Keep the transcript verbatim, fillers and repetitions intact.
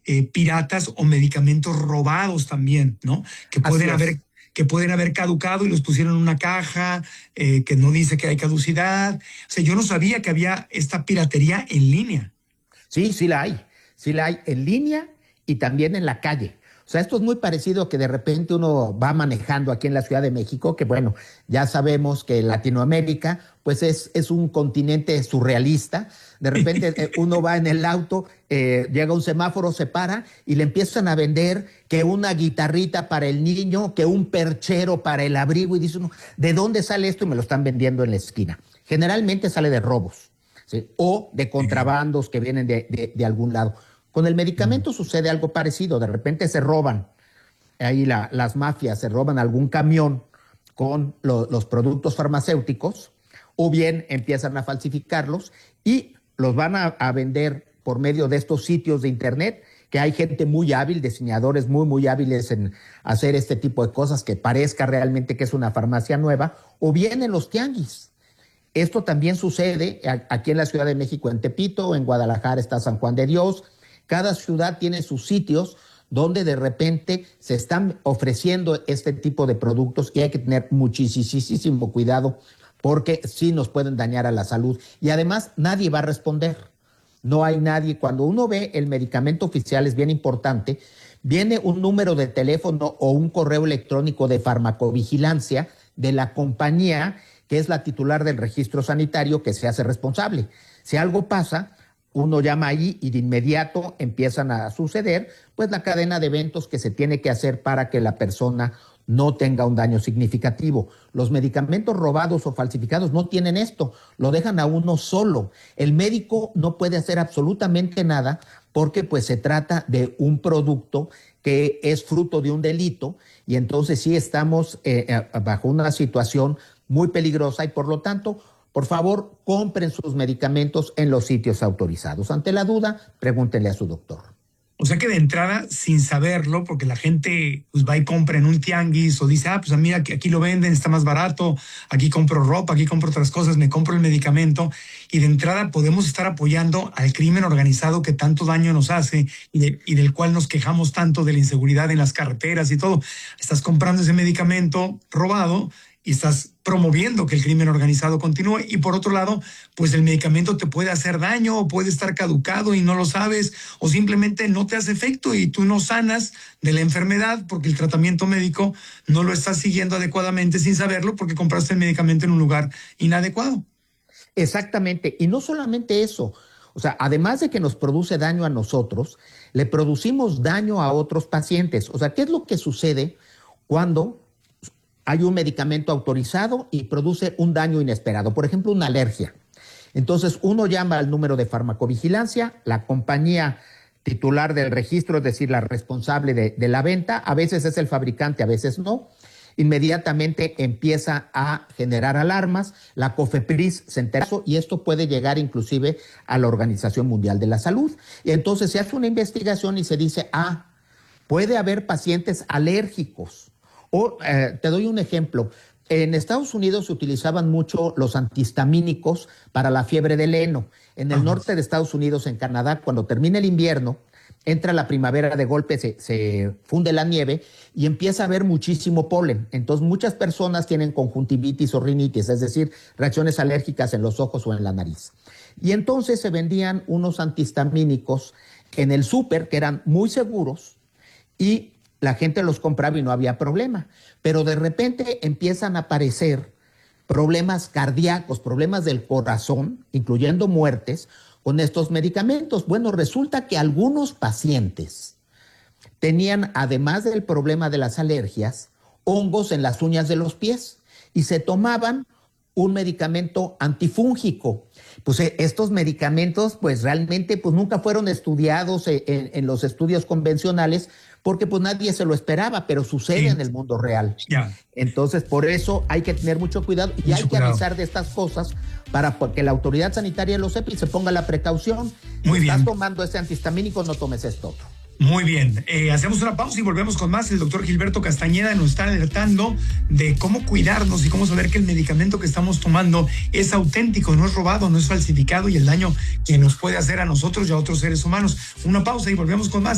eh, piratas o medicamentos robados también, ¿no? Que pueden haber que pueden haber caducado y los pusieron en una caja eh, que no dice que hay caducidad. O sea, yo no sabía que había esta piratería en línea. Sí, sí la hay. Sí la hay en línea y también en la calle. O sea, esto es muy parecido a que de repente uno va manejando aquí en la Ciudad de México, que bueno, ya sabemos que Latinoamérica pues es, es un continente surrealista. De repente eh, uno va en el auto, eh, llega un semáforo, se para y le empiezan a vender que una guitarrita para el niño, que un perchero para el abrigo, y dice uno, ¿de dónde sale esto? Y me lo están vendiendo en la esquina. Generalmente sale de robos, ¿sí? O de contrabandos que vienen de, de, de algún lado. Con el medicamento sucede algo parecido. De repente se roban, ahí la, las mafias se roban algún camión con lo, los productos farmacéuticos, o bien empiezan a falsificarlos y los van a, a vender por medio de estos sitios de internet, que hay gente muy hábil, diseñadores muy, muy hábiles en hacer este tipo de cosas, que parezca realmente que es una farmacia nueva, o bien en los tianguis. Esto también sucede aquí en la Ciudad de México, en Tepito, en Guadalajara está San Juan de Dios. Cada ciudad tiene sus sitios donde de repente se están ofreciendo este tipo de productos y hay que tener muchísimo cuidado porque sí nos pueden dañar a la salud. Y además nadie va a responder. No hay nadie. Cuando uno ve el medicamento oficial, es bien importante, viene un número de teléfono o un correo electrónico de farmacovigilancia de la compañía que es la titular del registro sanitario, que se hace responsable. Si algo pasa, uno llama ahí y de inmediato empiezan a suceder pues la cadena de eventos que se tiene que hacer para que la persona no tenga un daño significativo. Los medicamentos robados o falsificados no tienen esto, lo dejan a uno solo. El médico no puede hacer absolutamente nada porque pues se trata de un producto que es fruto de un delito y entonces sí estamos eh, bajo una situación muy peligrosa y por lo tanto, por favor, compren sus medicamentos en los sitios autorizados. Ante la duda, pregúntenle a su doctor. O sea que de entrada, sin saberlo, porque la gente pues, va y compra en un tianguis o dice, ah, pues mira, aquí lo venden, está más barato, aquí compro ropa, aquí compro otras cosas, me compro el medicamento. Y de entrada podemos estar apoyando al crimen organizado que tanto daño nos hace y, de, y del cual nos quejamos tanto de la inseguridad en las carreteras y todo. Estás comprando ese medicamento robado y estás promoviendo que el crimen organizado continúe. Y por otro lado, pues el medicamento te puede hacer daño o puede estar caducado y no lo sabes o simplemente no te hace efecto y tú no sanas de la enfermedad porque el tratamiento médico no lo estás siguiendo adecuadamente sin saberlo porque compraste el medicamento en un lugar inadecuado. Exactamente. Y no solamente eso. O sea, además de que nos produce daño a nosotros, le producimos daño a otros pacientes. O sea, ¿qué es lo que sucede cuando hay un medicamento autorizado y produce un daño inesperado? Por ejemplo, una alergia. Entonces, uno llama al número de farmacovigilancia, la compañía titular del registro, es decir, la responsable de, de la venta, a veces es el fabricante, a veces no, inmediatamente empieza a generar alarmas, la COFEPRIS se entera y esto puede llegar inclusive a la Organización Mundial de la Salud. Y entonces se hace una investigación y se dice, ah, puede haber pacientes alérgicos. O eh, te doy un ejemplo. En Estados Unidos se utilizaban mucho los antihistamínicos para la fiebre del heno. En el Ajá. norte de Estados Unidos, en Canadá, cuando termina el invierno, entra la primavera de golpe, se, se funde la nieve y empieza a haber muchísimo polen. Entonces muchas personas tienen conjuntivitis o rinitis, es decir, reacciones alérgicas en los ojos o en la nariz. Y entonces se vendían unos antihistamínicos en el súper que eran muy seguros y la gente los compraba y no había problema. Pero de repente empiezan a aparecer problemas cardíacos, problemas del corazón, incluyendo muertes, con estos medicamentos. Bueno, resulta que algunos pacientes tenían, además del problema de las alergias, hongos en las uñas de los pies y se tomaban un medicamento antifúngico. Pues eh, estos medicamentos pues realmente pues nunca fueron estudiados en, en los estudios convencionales porque pues nadie se lo esperaba, pero sucede sí. en el mundo real. Yeah. Entonces por eso hay que tener mucho cuidado y mucho hay que cuidado. avisar de estas cosas para que la autoridad sanitaria lo sepa y se ponga la precaución. Muy si bien. Estás tomando ese antihistamínico, no tomes esto otro. Muy bien, eh, hacemos una pausa y volvemos con más. El doctor Gilberto Castañeda nos está alertando de cómo cuidarnos y cómo saber que el medicamento que estamos tomando es auténtico, no es robado, no es falsificado y el daño que nos puede hacer a nosotros y a otros seres humanos. Una pausa y volvemos con más.